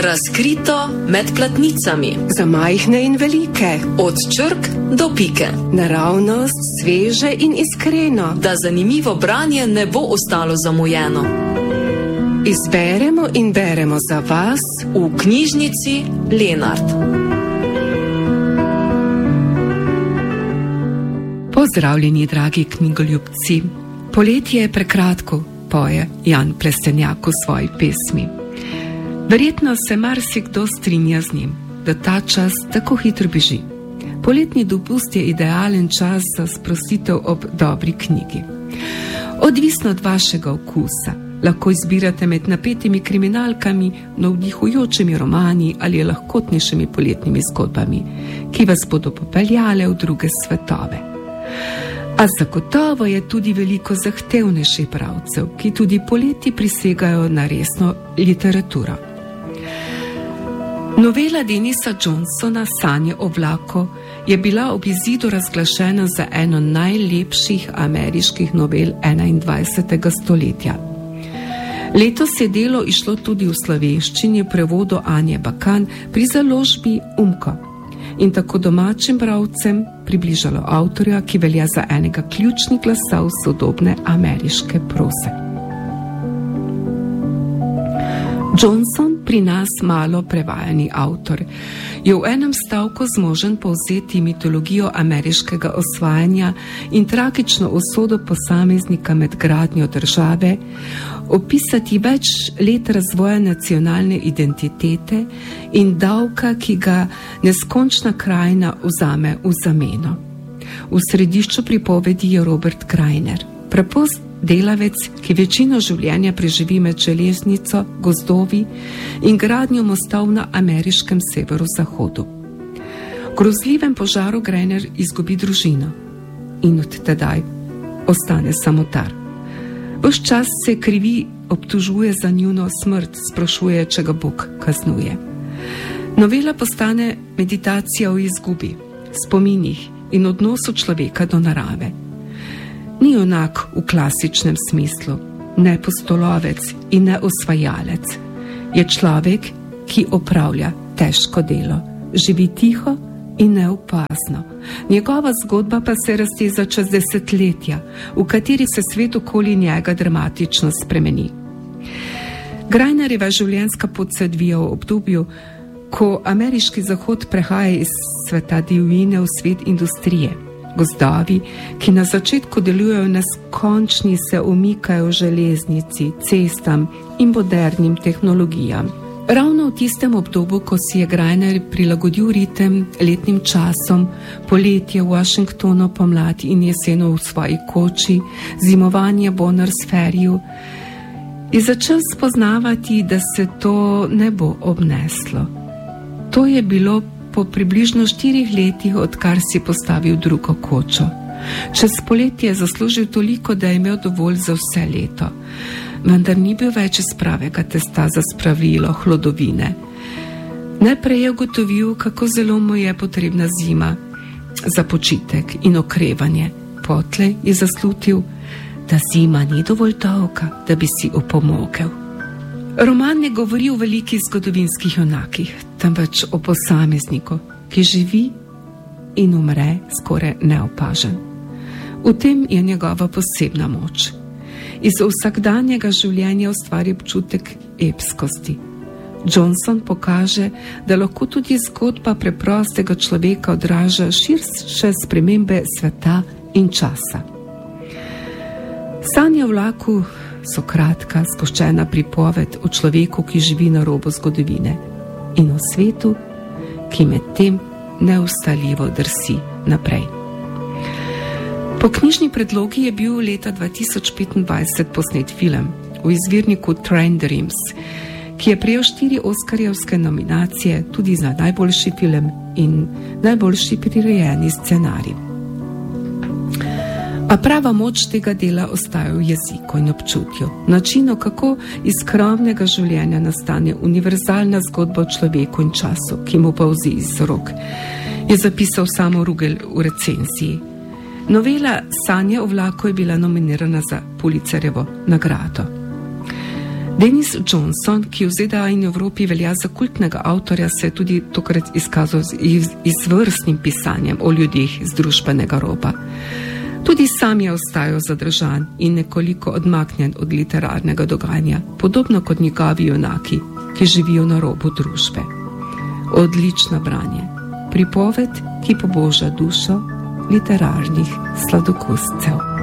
Razkrito med platnicami. Za majhne in velike. Od črk do pike. Naravnost, sveže in iskreno. Da zanimivo branje ne bo ostalo zamujeno. Izberemo in beremo za vas v knjižnici Lenart. Pozdravljeni, dragi knjigoljubci. Poletje je prekratko, poje Jan Plestenjak v svoji pesmi. Verjetno se marsikdo strinja z njim, da ta čas tako hitro beži. Poletni dopust je idealen čas za sprostitev ob dobri knjigi. Odvisno od vašega okusa, lahko izbirate med napetimi kriminalkami, navdihujočimi romani ali lahkotnejšimi poletnimi zgodbami, ki vas bodo popeljale v druge svetove. A zagotovo je tudi veliko zahtevnejših bralcev, ki tudi poleti prisegajo na resno literaturo. Novela Denisa Johnsona Sanje o vlaku je bila ob izidu razglašena za eno najlepših ameriških novel 21. stoletja. Letos je delo išlo tudi v slovenščini v prevodu Anje Bakan pri založbi Umko in tako domačim bralcem približalo avtorja, ki velja za enega ključnih glasov sodobne ameriške proze. Johnson, pri nas malo prevajani avtor, je v enem stavku zmožen povzeti mitologijo ameriškega osvajanja in tragično usodo posameznika med gradnjo države, opisati več let razvoja nacionalne identitete in davka, ki ga neskončna krajina vzame v zameno. V središču pripovedi je Robert Greiner, preprost delavec, ki večino življenja preživi med železnico, gozdovi in gradnjo mostov na ameriškem severozahodu. V grozljivem požaru Greiner izgubi družino in od tedaj ostane samotar. Ves čas se krivi, obtožuje za njuno smrt, sprašuje, če ga Bog kaznuje. Novela postane meditacija o izgubi, spominih in odnosu človeka do narave. Ni junak v klasičnem smislu, ne postolovec in ne osvajalec. Je človek, ki opravlja težko delo, živi tiho in neopazno. Njegova zgodba pa se razteza čez desetletja, v kateri se svet okoli njega dramatično spremeni. Greinerjeva življenjska pot se odvija v obdobju, ko ameriški zahod prehaja iz sveta divjine v svet industrije. Gozdovi, ki na začetku delujejo neskončni, se umikajo železnici, cestam in modernim tehnologijam. Ravno v tistem obdobju, ko si je Greiner prilagodil ritem letnim časom, poletje v Washingtonu, pomlad in jeseno v svoji koči, zimovanje Bonners Ferryju, je začel spoznavati, da se to ne bo obneslo. To je bilo po približno 4 letih, odkar si postavil drugo kočo. Čez poletje je zaslužil toliko, da je imel dovolj za vse leto. Vendar ni bil več iz pravega testa za spravilo hlodovine. Najprej je ugotovil, kako zelo mu je potrebna zima za počitek in okrevanje. Potlej je zaslutil, da zima ni dovolj dolga, da bi si opomogel. Roman ne govori o velikih zgodovinskih junakih, temveč o posamezniku, ki živi in umre skoraj neopažen. V tem je njegova posebna moč. Iz vsakdanjega življenja ustvari občutek epskosti. Johnson pokaže, da lahko tudi zgodba preprostega človeka odraža širše spremembe sveta in časa. Sanje o vlaku so kratka, skoščena pripoved o človeku, ki živi na robu zgodovine in o svetu, ki med tem neustaljivo drsi naprej. Po knjižni predlogi je bil leta 2025 posnet film v izvirniku Train Dreams, ki je prejel 4 oskarjevske nominacije tudi za najboljši film in najboljši prirejeni scenarij. A prava moč tega dela ostaja v jeziku in občutju, načinu, kako iz skromnega življenja nastane univerzalna zgodba o človeku in času, ki mu polzi iz rok, je zapisal Samo Rugel v recenziji. Novela Sanje o vlaku je bila nominirana za Pulitzerjevo nagrado. Denis Johnson, ki v ZDA in Evropi velja za kultnega avtorja, se je tudi tokrat izkazal z izvrstnim pisanjem o ljudeh z družbenega roba. Tudi sam je ostajal zadržan in nekoliko odmaknjen od literarnega dogajanja, podobno kot njegovi junaki, ki živijo na robu družbe. Odlično branje. Pripoved, ki poboža dušo literarnih sladokuscev.